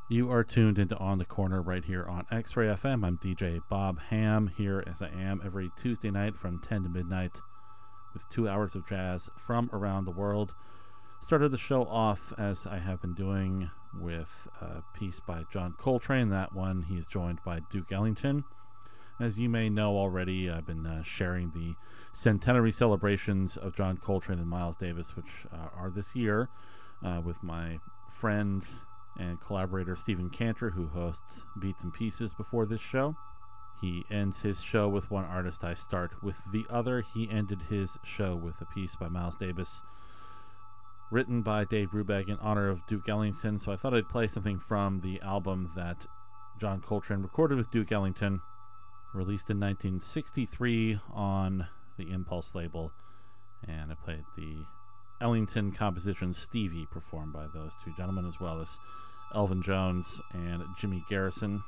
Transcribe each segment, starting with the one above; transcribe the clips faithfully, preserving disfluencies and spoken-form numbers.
You are tuned into On the Corner right here on X-Ray F M. I'm D J Bob Ham, here as I am every Tuesday night from ten to midnight with two hours of jazz from around the world. Started the show off, as I have been doing, with a piece by John Coltrane. That one, he's joined by Duke Ellington. As you may know already, I've been uh, sharing the centenary celebrations of John Coltrane and Miles Davis, which uh, are this year, uh, with my friend and collaborator Stephen Cantor, who hosts Beats and Pieces before this show. He ends his show with one artist. I start with the other. He ended his show with a piece by Miles Davis, written by Dave Brubeck in honor of Duke Ellington. So I thought I'd play something from the album that John Coltrane recorded with Duke Ellington, released in nineteen sixty-three on the Impulse label. And I played the Ellington composition Stevie, performed by those two gentlemen, as well as Elvin Jones and Jimmy Garrison.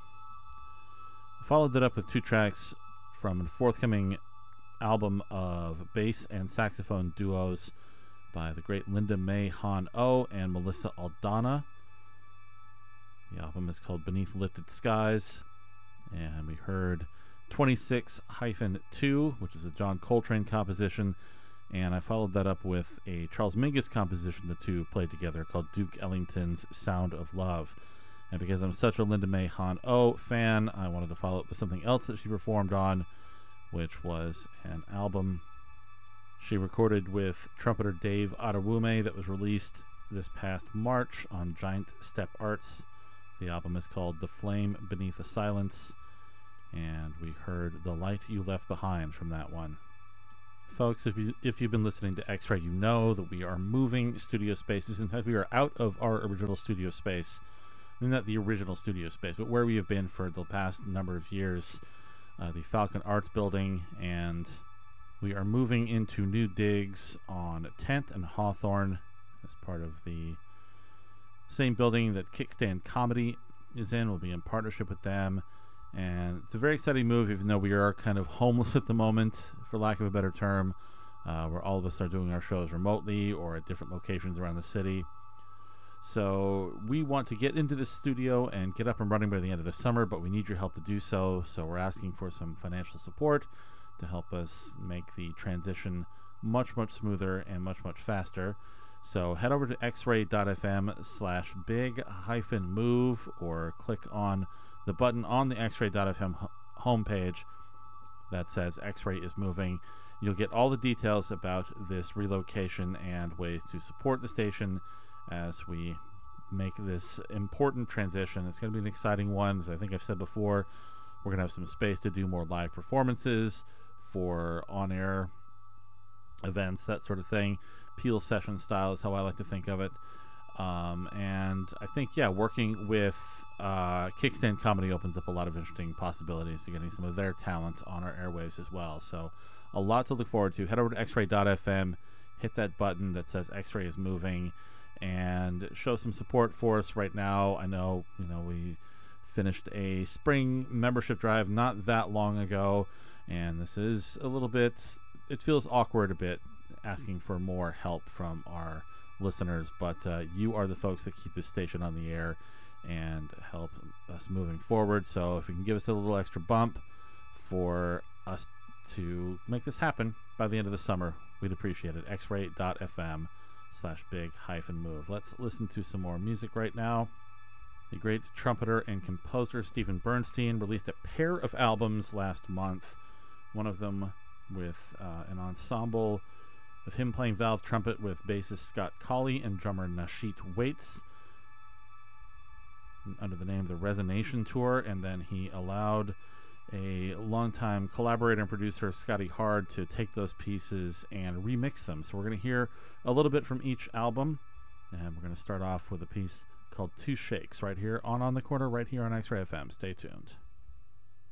I followed that up with two tracks from a forthcoming album of bass and saxophone duos by the great Linda May Hahn-Oh and Melissa Aldana. The album is called Beneath Lifted Skies, and we heard twenty-six two, which is a John Coltrane composition, and I followed that up with a Charles Mingus composition the two played together called Duke Ellington's Sound of Love. And because I'm such a Linda May Hahn-Oh fan, I wanted to follow up with something else that she performed on, which was an album she recorded with trumpeter Dave Adewume that was released this past March on Giant Step Arts. The album is called The Flame Beneath the Silence, and we heard The Light You Left Behind from that one. Folks, if, you, if you've been listening to X-Ray, you know that we are moving studio spaces. In fact, we are out of our original studio space. I mean, not the original studio space, but where we have been for the past number of years, uh, the Falcon Arts Building, and we are moving into new digs on tenth and Hawthorne as part of the same building that Kickstand Comedy is in. We'll be in partnership with them. And it's a very exciting move, even though we are kind of homeless at the moment, for lack of a better term, uh, where all of us are doing our shows remotely or at different locations around the city. So we want to get into the studio and get up and running by the end of the summer, but we need your help to do so. So we're asking for some financial support to help us make the transition much, much smoother and much, much faster. So head over to xray.fm slash big hyphen move, or click on the button on the xray.fm homepage that says X-Ray is moving. You'll get all the details about this relocation and ways to support the station as we make this important transition. It's going to be an exciting one. As I think I've said before, we're going to have some space to do more live performances for on-air events, that sort of thing. Peel session style is how I like to think of it. Um, and I think, yeah, working with uh, Kickstand Comedy opens up a lot of interesting possibilities to getting some of their talent on our airwaves as well. So a lot to look forward to. Head over to xray.fm, hit that button that says X-Ray is moving, and show some support for us right now. I know, you know, we finished a spring membership drive not that long ago, and this is a little bit, it feels awkward a bit asking for more help from our listeners, but uh, you are the folks that keep this station on the air and help us moving forward. So if you can give us a little extra bump for us to make this happen by the end of the summer, we'd appreciate it. xray.fm slash big hyphen move. Let's listen to some more music right now. The great trumpeter and composer Stephen Bernstein released a pair of albums last month, one of them with uh, an ensemble of him playing valve trumpet with bassist Scott Colley and drummer Nashit Waits under the name of the Resonation Tour, and then he allowed a longtime collaborator and producer, Scotty Hard, to take those pieces and remix them. So we're going to hear a little bit from each album, and we're going to start off with a piece called Two Shakes right here on On the Corner, right here on X-Ray F M. Stay tuned.